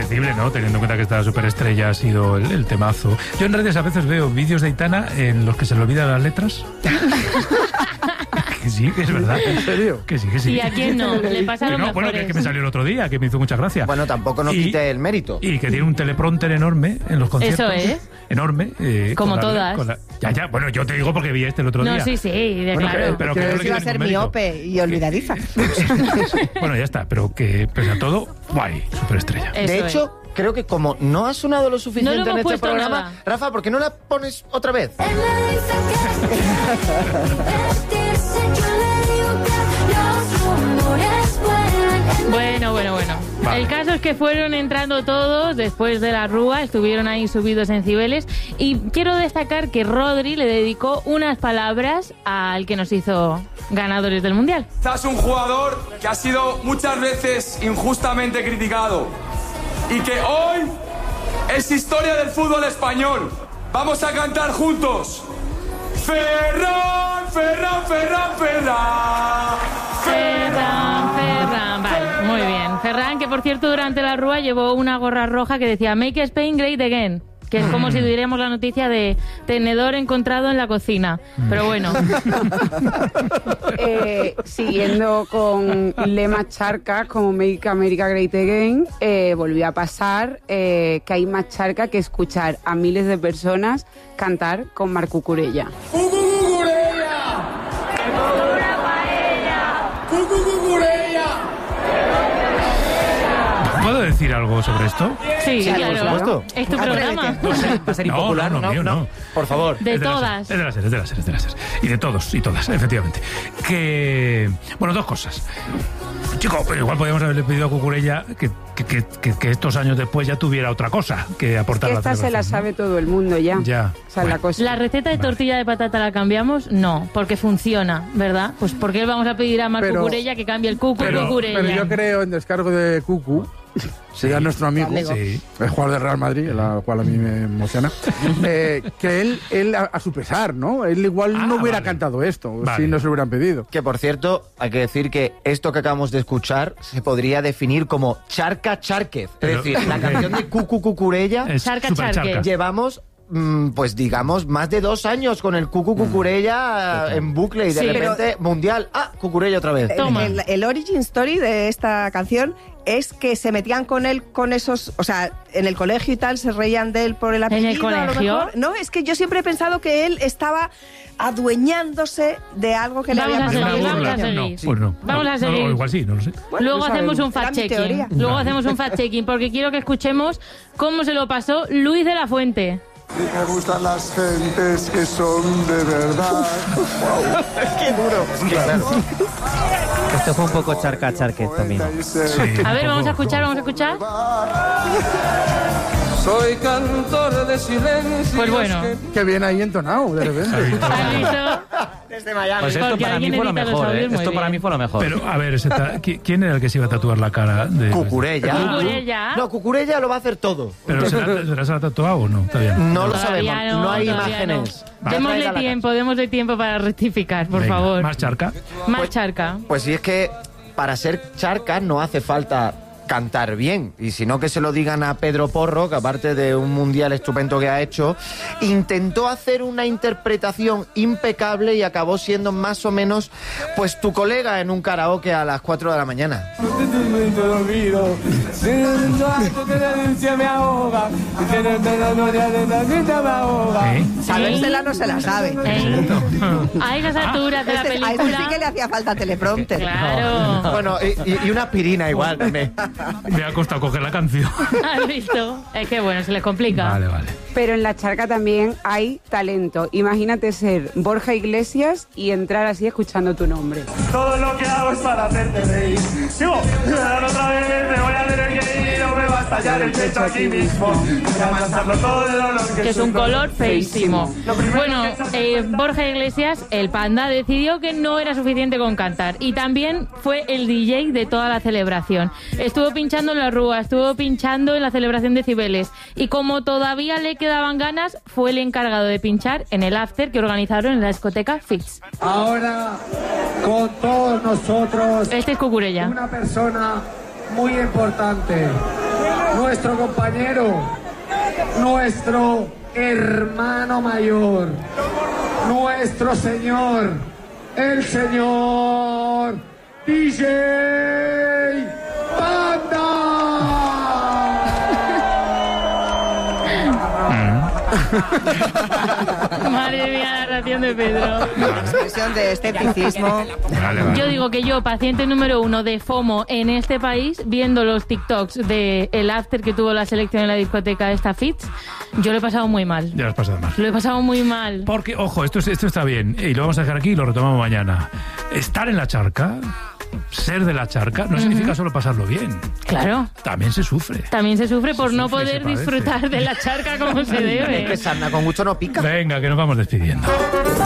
merecible, ¿no? Teniendo en cuenta que esta superestrella ha sido el temazo. Yo en redes a veces veo vídeos de Aitana en los que se le olvidan las letras. Que sí, que es verdad. ¿En serio? Que sí, que sí. ¿Y a quién no? Le pasa a los mejores. Bueno, que es que me salió el otro día, que me hizo mucha gracia. Bueno, tampoco nos quite el mérito. Y que tiene un teleprompter enorme en los conciertos. Eso es. Enorme. Como todas. Ya, bueno, yo te digo porque vi el otro día. No, sí, Bueno, claro. pero que no le iba a ser miope y olvidadiza. Bueno, ya está, pero que pese a todo, guay, superestrella. De hecho, creo que como no ha sonado lo suficiente No lo en hemos este puesto programa, nada. Rafa, ¿por qué no la pones otra vez? Bueno. Vale. El caso es que fueron entrando todos después de la rúa, estuvieron ahí subidos en Cibeles y quiero destacar que Rodri le dedicó unas palabras al que nos hizo ganadores del Mundial. Estás un jugador que ha sido muchas veces injustamente criticado y que hoy es historia del fútbol español. Vamos a cantar juntos. Ferran, Ferran, Ferran, Ferran. Ferran, vale, muy bien. Ferran, que por cierto durante la rúa llevó una gorra roja que decía Make Spain Great Again, que es como si diéramos la noticia de tenedor encontrado en la cocina. Pero bueno. Siguiendo con lemas charcas como Make America Great Again, volvió a pasar que hay más charca que escuchar a miles de personas cantar con Marc Cucurella. ¿Puedo decir algo sobre esto? Sí, Sí, claro. por supuesto. Es tu programa. Va a ser impopular, No. Por favor. De Es todas. Es de las series. Y de todos y todas, efectivamente. Que... Bueno, dos cosas. Chico, igual podríamos haberle pedido a Cucurella que estos años después ya tuviera otra cosa que aportar. Que a esta se la sabe todo el mundo ya. Ya. Esa es la cosa. ¿La receta de tortilla de patata la cambiamos? No, porque funciona, ¿verdad? Pues ¿por qué le vamos a pedir a Marc Cucurella que cambie el Cucurella? Pero yo creo en descargo de Cucu, sería nuestro amigo, Sí. el jugador de Real Madrid, la cual a mí me emociona, que él a su pesar, ¿no? Él igual no hubiera cantado esto si no se lo hubieran pedido. Que por cierto, hay que decir que esto que acabamos de escuchar se podría definir como Charca Chárquez. Es decir, la canción de Cucu Cucurella Es Charca supercharca. Charque. llevamos, pues digamos, más de 2 años con el Cucu Cucurella en bucle y de Sí, repente mundial. Cucurella otra vez. Toma. El origin story de esta canción es que se metían con él con esos, o sea, en el colegio y tal, se reían de él por el apellido. ¿En el colegio? A lo mejor. No, es que yo siempre he pensado que él estaba adueñándose de algo que le Vamos había a pasado. seguir, hace vamos a años. seguir. No, pues no. Vamos a No, seguir. igual sí, no lo sé. Bueno, Luego no hacemos sabemos. un Era mi teoría. fact-checking. Luego hacemos un fact-checking porque quiero que escuchemos cómo se lo pasó Luis de la Fuente. Me gustan las gentes que son de verdad. Qué duro. Es que, claro. Esto fue un poco charca charque también. Sí, A ver, un vamos a poco. escuchar. Soy cantor de silencio. Pues bueno. Qué bien ahí entonado, de repente. ¿Has visto? Desde Miami. Pues esto Porque para mí alguien fue lo edita los mejor, ¿eh? audios muy Esto para bien. mí fue lo mejor. Pero, a ver, ¿quién era el que se iba a tatuar la cara de Cucurella. Cucurella. No, Cucurella lo va a hacer todo. ¿Pero se la tatuado o no? Todavía no. No lo Todavía sabemos. No hay todavía imágenes. no. Ya Démosle tráela la démosle tiempo para rectificar, por Venga, favor. Más charca. Más charca. Pues si es que para ser charca no hace falta cantar bien, y si no que se lo digan a Pedro Porro, que aparte de un mundial estupendo que ha hecho, intentó hacer una interpretación impecable y acabó siendo más o menos pues tu colega en un karaoke a las 4 de la mañana. Sabérsela no se la sabe. A esas alturas de la A ese película. sí que le hacía falta teleprompter. Claro. Bueno, y una aspirina igual también. Me ha costado coger la canción. ¿Has visto? Es que bueno, se les complica. Vale. Pero en la charca también hay talento. Imagínate ser Borja Iglesias y entrar así escuchando tu nombre. Todo lo que hago es para hacerte reír. Sigo. Otra vez me voy a tener que ir o me va a estallar el pecho aquí mismo. Voy a mandarlo todo el dolor Que es un color feísimo. Bueno, Borja Iglesias, el panda, decidió que no era suficiente con cantar. Y también fue el DJ de toda la celebración. Estuvo pinchando en la rúa, estuvo pinchando en la celebración de Cibeles. Y como todavía le quedaban ganas, fue el encargado de pinchar en el after que organizaron en la discoteca Fix. Ahora, con todos nosotros, Este es Cucurella. una persona muy importante. nuestro compañero, nuestro hermano mayor, nuestro señor, el señor DJ Panda. Madre mía, la narración de Pedro. Expresión de escepticismo. Vale. Yo digo que yo, paciente número 1 de FOMO en este país, viendo los TikToks de el after que tuvo la selección en la discoteca esta Fitz, yo lo he pasado muy mal. Ya lo has pasado mal. Lo he pasado muy mal. Porque, ojo, esto está bien, y lo vamos a dejar aquí y lo retomamos mañana. Estar en la charca, ser de la charca, no significa solo pasarlo bien. Claro. También se sufre. También se sufre por no sufre y poder se padece. disfrutar de la charca como se debe. Sarna con gusto no pica. Venga, que nos vamos despidiendo.